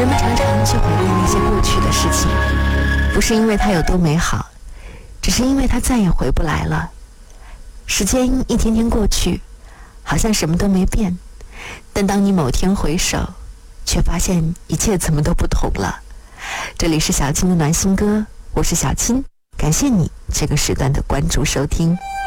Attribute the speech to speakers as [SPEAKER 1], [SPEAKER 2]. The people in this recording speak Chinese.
[SPEAKER 1] 人们常常去回忆那些过去的事情，不是因为它有多美好，只是因为它再也回不来了。时间一天天过去，好像什么都没变，但当你某天回首，却发现一切怎么都不同了。这里是小青的暖心歌，我是小青，感谢你这个时段的关注收听。